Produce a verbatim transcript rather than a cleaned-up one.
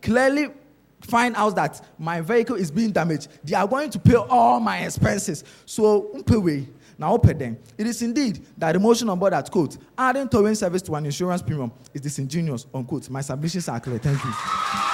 clearly find out that my vehicle is being damaged, they are going to pay all my expenses. So, umpewe. Now, open them. It is indeed that the motion on board at quote, adding towing service to an insurance premium is disingenuous, unquote. My submissions are clear. Thank you.